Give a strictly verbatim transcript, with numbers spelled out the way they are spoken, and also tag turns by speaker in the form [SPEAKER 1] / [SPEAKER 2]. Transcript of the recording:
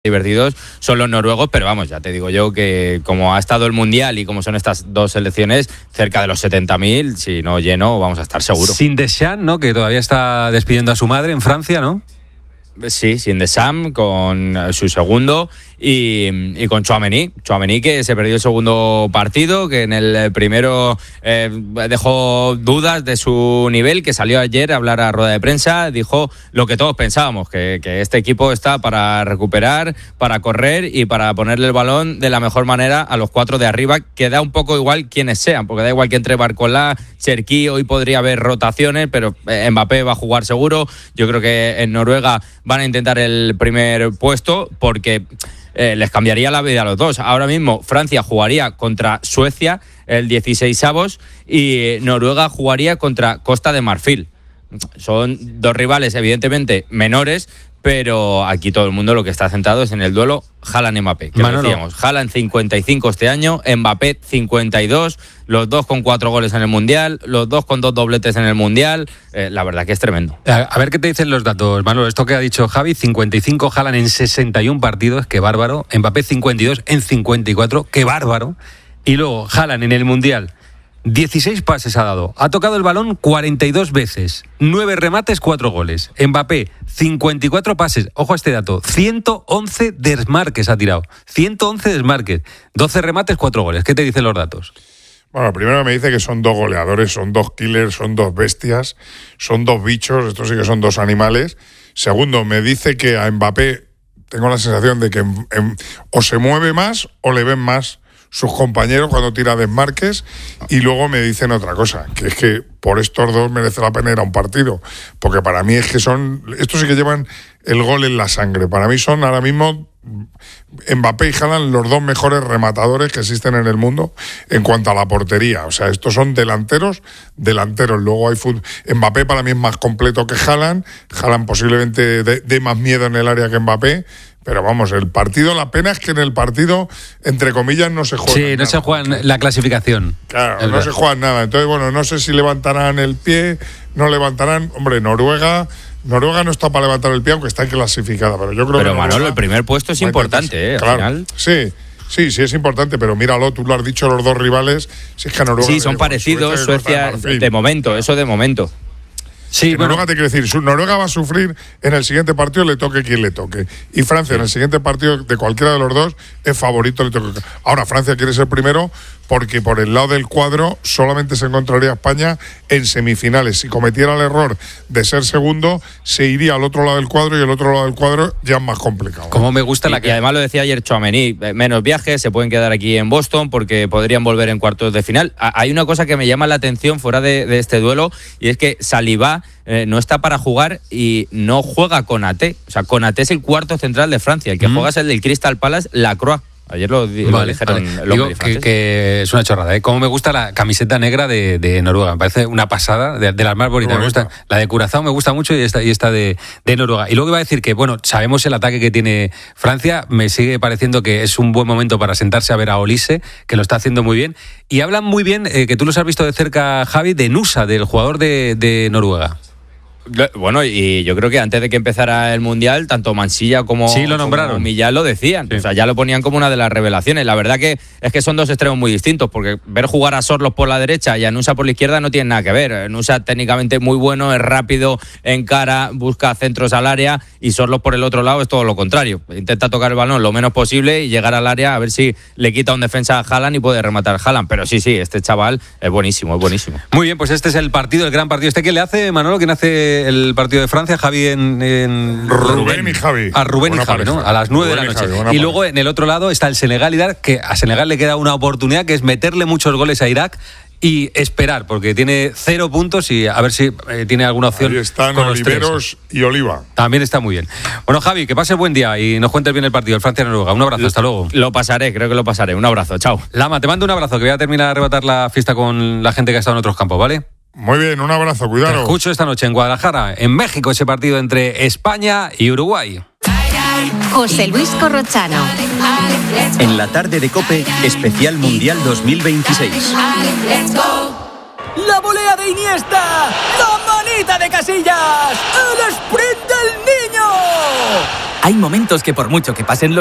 [SPEAKER 1] divertidos son los noruegos, pero vamos, ya te digo yo que como ha estado el Mundial y como son estas dos selecciones, cerca de los setenta mil, si no lleno, vamos a estar seguros.
[SPEAKER 2] Sin Deschamps, ¿no? Que todavía está despidiendo a su madre en Francia, ¿no?
[SPEAKER 1] Sí, sin Deschamps, con su segundo y, y con Tchouaméni. Tchouaméni que se perdió el segundo partido, que en el primero eh, dejó dudas de su nivel, que salió ayer a hablar a rueda de prensa, dijo lo que todos pensábamos, que, que este equipo está para recuperar, para correr y para ponerle el balón de la mejor manera a los cuatro de arriba, que da un poco igual quienes sean, porque da igual que entre Barcola, Cherki, hoy podría haber rotaciones, pero Mbappé va a jugar seguro. Yo creo que en Noruega van a intentar el primer puesto porque eh, les cambiaría la vida a los dos. Ahora mismo Francia jugaría contra Suecia el dieciseisavos y Noruega jugaría contra Costa de Marfil. Son dos rivales evidentemente menores, pero aquí todo el mundo lo que está centrado es en el duelo Haaland-Mbappé, que
[SPEAKER 2] Manolo.
[SPEAKER 1] decíamos, Haaland cincuenta y cinco este año, Mbappé cincuenta y dos, los dos con cuatro goles en el Mundial, los dos con dos dobletes en el Mundial, eh, la verdad que es tremendo.
[SPEAKER 2] A, a ver qué te dicen los datos, Manolo. Esto que ha dicho Javi, cincuenta y cinco Haaland en sesenta y uno partidos, qué bárbaro. Mbappé cincuenta y dos en cincuenta y cuatro, qué bárbaro. Y luego Haaland en el Mundial, dieciséis pases ha dado, ha tocado el balón cuarenta y dos veces, nueve remates, cuatro goles. Mbappé, cincuenta y cuatro pases, ojo a este dato, ciento once desmarques ha tirado, ciento once desmarques, doce remates, cuatro goles. ¿Qué te dicen los datos?
[SPEAKER 3] Bueno, primero me dice que son dos goleadores, son dos killers, son dos bestias, son dos bichos, estos sí que son dos animales. Segundo, me dice que a Mbappé tengo la sensación de que en, en, o se mueve más o le ven más sus compañeros cuando tira desmarques, y luego me dicen otra cosa, que es que por estos dos merece la pena ir a un partido, porque para mí es que son, estos sí que llevan el gol en la sangre, para mí son ahora mismo Mbappé y Haaland los dos mejores rematadores que existen en el mundo en cuanto a la portería, o sea, estos son delanteros, delanteros, luego hay fútbol. Mbappé para mí es más completo que Haaland, Haaland posiblemente dé de más miedo en el área que Mbappé. Pero vamos, el partido, la pena es que en el partido, entre comillas, no se juega
[SPEAKER 2] Sí,
[SPEAKER 3] nada.
[SPEAKER 2] no se juega la clasificación.
[SPEAKER 3] Claro,
[SPEAKER 2] Es
[SPEAKER 3] no
[SPEAKER 2] verdad.
[SPEAKER 3] se juega nada. Entonces, bueno, no sé si levantarán el pie, no levantarán. Hombre, Noruega, Noruega no está para levantar el pie, aunque está clasificada. Pero yo creo
[SPEAKER 1] Pero
[SPEAKER 3] que
[SPEAKER 1] Manolo,
[SPEAKER 3] Noruega
[SPEAKER 1] el primer puesto es
[SPEAKER 3] va a
[SPEAKER 1] importante,
[SPEAKER 3] intentar-
[SPEAKER 1] ¿eh? Al
[SPEAKER 3] claro,
[SPEAKER 1] final.
[SPEAKER 3] sí. Sí, sí es importante, pero míralo, tú lo has dicho, los dos rivales, si es que a Noruega...
[SPEAKER 1] Sí, son
[SPEAKER 3] le-
[SPEAKER 1] parecidos,
[SPEAKER 3] Suecia y Costa
[SPEAKER 1] Suecia,
[SPEAKER 3] de Marfil.
[SPEAKER 1] de momento, eso de momento.
[SPEAKER 2] Sí,
[SPEAKER 3] Que
[SPEAKER 2] bueno,
[SPEAKER 3] Noruega te quiere decir, su- Noruega va a sufrir en el siguiente partido, le toque quien le toque. Y Francia, en el siguiente partido, de cualquiera de los dos, es favorito, le toque. Ahora, Francia quiere ser primero porque por el lado del cuadro solamente se encontraría España en semifinales. Si cometiera el error de ser segundo, se iría al otro lado del cuadro, y el otro lado del cuadro ya es más complicado.
[SPEAKER 2] como me gusta
[SPEAKER 1] Y,
[SPEAKER 2] la
[SPEAKER 1] y
[SPEAKER 2] que...
[SPEAKER 1] además lo decía ayer Tchouaméni, eh, menos viajes, se pueden quedar aquí en Boston porque podrían volver en cuartos de final. A- hay una cosa que me llama la atención fuera de, de este duelo, y es que Saliba eh, no está para jugar y no juega Konaté. O sea, Konaté es el cuarto central de Francia, el que
[SPEAKER 2] Mm.
[SPEAKER 1] juega es el del Crystal Palace, Lacroix. Ayer lo, di- lo
[SPEAKER 2] Vale,
[SPEAKER 1] dijeron
[SPEAKER 2] vale.
[SPEAKER 1] los
[SPEAKER 2] Digo que,
[SPEAKER 1] franceses.
[SPEAKER 2] que es una chorrada, ¿eh? Como me gusta la camiseta negra de, de Noruega, me parece una pasada, de, de las más bonitas. Me gusta, la de Curazao me gusta mucho, y esta, y esta de, de Noruega. Y luego iba a decir que, bueno, sabemos el ataque que tiene Francia, me sigue pareciendo que es un buen momento para sentarse a ver a Olise, que lo está haciendo muy bien. Y hablan muy bien, eh, que tú los has visto de cerca, Javi, de Nusa, del jugador de, de Noruega.
[SPEAKER 1] Bueno, y yo creo que antes de que empezara el Mundial, tanto Mansilla como,
[SPEAKER 2] Sí, lo nombraron.
[SPEAKER 1] como Millán lo decían.
[SPEAKER 2] Sí.
[SPEAKER 1] O sea, ya lo ponían como una de las revelaciones. La verdad que es que son dos extremos muy distintos, porque ver jugar a Sorlos por la derecha y a Nusa por la izquierda no tiene nada que ver. Nusa técnicamente muy bueno, es rápido, encara, busca centros al área, y Sorlos por el otro lado es todo lo contrario. Intenta tocar el balón lo menos posible y llegar al área a ver si le quita un defensa a Haaland y puede rematar Haaland. Pero sí, sí, este chaval es buenísimo, es buenísimo.
[SPEAKER 2] Muy bien, pues este es el partido, el gran partido. ¿Este qué le hace, Manolo? ¿Quién hace el partido de Francia? Javi en... en...
[SPEAKER 3] Rubén y Javi.
[SPEAKER 2] A Rubén
[SPEAKER 3] Buena
[SPEAKER 2] y Javi, ¿no?
[SPEAKER 3] pareja.
[SPEAKER 2] A las nueve de la
[SPEAKER 3] Rubén y
[SPEAKER 2] noche.
[SPEAKER 3] Javi, buena
[SPEAKER 2] Y
[SPEAKER 3] pareja.
[SPEAKER 2] luego en el otro lado está el Senegal Irak, que a Senegal le queda una oportunidad, que es meterle muchos goles a Irak y esperar, porque tiene cero puntos, y a ver si eh, tiene alguna opción.
[SPEAKER 3] Ahí están
[SPEAKER 2] con los tres.
[SPEAKER 3] Oliveros y Oliva.
[SPEAKER 2] También está muy bien. Bueno, Javi, que pase buen día y nos cuentes bien el partido, el Francia-Noruega. Un abrazo, hasta luego.
[SPEAKER 1] Lo pasaré, creo que lo pasaré. Un abrazo, chao.
[SPEAKER 2] Lama, te mando un abrazo, que voy a terminar de arrebatar la fiesta con la gente que ha estado en otros campos, ¿vale?
[SPEAKER 3] Muy bien, un abrazo,
[SPEAKER 2] Te
[SPEAKER 3] cuidado.
[SPEAKER 2] escucho esta noche en Guadalajara, en México, ese partido entre España y Uruguay.
[SPEAKER 4] José Luis Corrochano.
[SPEAKER 5] En la tarde de COPE, especial Mundial dos mil veintiséis.
[SPEAKER 6] La volea de Iniesta, la manita de Casillas, el sprint del niño.
[SPEAKER 7] Hay momentos que por mucho que pasen los